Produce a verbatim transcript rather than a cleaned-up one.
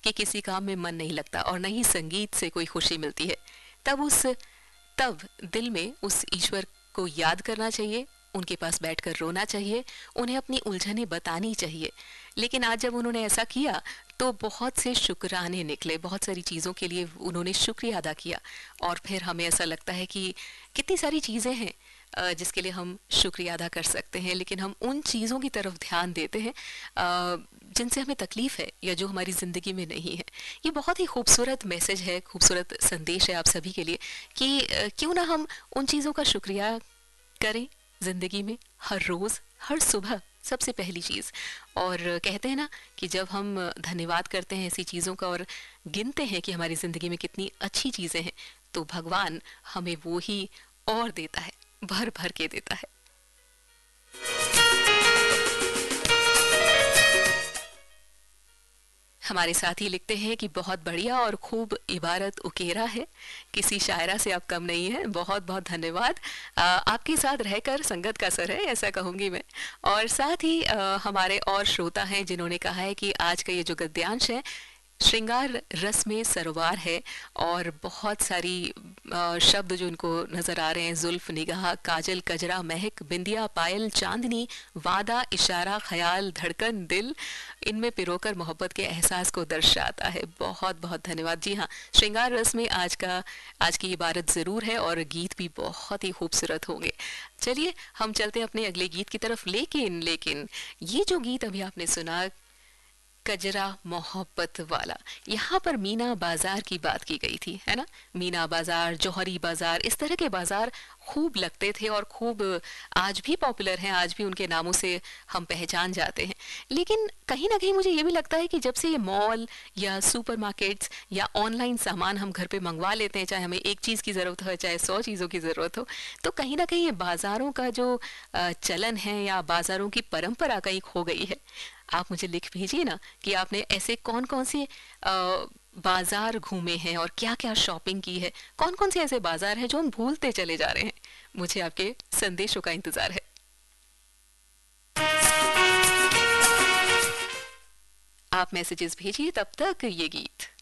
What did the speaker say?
कि किसी काम में मन नहीं लगता और न ही संगीत से कोई खुशी मिलती है, तब उस तब दिल में उस ईश्वर को याद करना चाहिए, उनके पास बैठकर रोना चाहिए, उन्हें अपनी उलझनें बतानी चाहिए। लेकिन आज जब उन्होंने ऐसा किया तो बहुत से शुक्राने निकले, बहुत सारी चीज़ों के लिए उन्होंने शुक्रिया अदा किया। और फिर हमें ऐसा लगता है कि कितनी सारी चीज़ें हैं अ, जिसके लिए हम शुक्रिया अदा कर सकते हैं, लेकिन हम उन चीज़ों की तरफ ध्यान देते हैं अ, जिनसे हमें तकलीफ़ है या जो हमारी ज़िंदगी में नहीं है। ये बहुत ही खूबसूरत मैसेज है, खूबसूरत संदेश है आप सभी के लिए कि अ, क्यों ना हम उन चीज़ों का शुक्रिया करें ज़िंदगी में, हर रोज़, हर सुबह, सबसे पहली चीज़। और कहते हैं ना कि जब हम धन्यवाद करते हैं ऐसी चीज़ों का और गिनते हैं कि हमारी ज़िंदगी में कितनी अच्छी चीज़ें हैं, तो भगवान हमें वो ही और देता है, भर भर के देता है। हमारे साथी लिखते हैं कि बहुत बढ़िया और खूब इबारत उकेरा है, किसी शायरा से आप कम नहीं है। बहुत बहुत धन्यवाद। आ, आपके साथ रहकर संगत का असर है, ऐसा कहूँगी मैं। और साथ ही आ, हमारे और श्रोता हैं जिन्होंने कहा है कि आज का ये जो गद्यांश है श्रृंगार रस में सरोवार है, और बहुत सारी आ, शब्द जो इनको नज़र आ रहे हैं, जुल्फ, निगाह, काजल, कजरा, महक, बिंदिया, पायल, चांदनी, वादा, इशारा, ख्याल, धड़कन, दिल, इनमें पिरोकर मोहब्बत के एहसास को दर्शाता है। बहुत बहुत धन्यवाद। जी हाँ, श्रृंगार रस में आज का आज की इबारत ज़रूर है और गीत भी बहुत ही खूबसूरत होंगे। चलिए हम चलते हैं अपने अगले गीत की तरफ। लेकिन लेकिन ये जो गीत अभी आपने सुना, कजरा मोहब्बत वाला, यहाँ पर मीना बाजार की बात की गई थी, है ना। मीना बाजार, जौहरी बाजार, इस तरह के बाजार खूब लगते थे और खूब आज भी पॉपुलर हैं, आज भी उनके नामों से हम पहचान जाते हैं। लेकिन कहीं ना कहीं मुझे ये भी लगता है कि जब से ये मॉल या सुपरमार्केट्स या ऑनलाइन सामान हम घर पे मंगवा लेते हैं, चाहे हमें एक चीज़ की ज़रूरत हो चाहे सौ चीज़ों की ज़रूरत हो, तो कहीं ना कहीं ये बाज़ारों का जो अ, चलन है या बाज़ारों की परंपरा कहीं खो गई है। आप मुझे लिख भेजिए ना कि आपने ऐसे कौन कौन से अ, बाजार घूमे हैं और क्या क्या शॉपिंग की है, कौन कौन से ऐसे बाजार हैं जो हम भूलते चले जा रहे हैं। मुझे आपके संदेशों का इंतजार है। आप मैसेजेस भेजिए, तब तक ये गीत।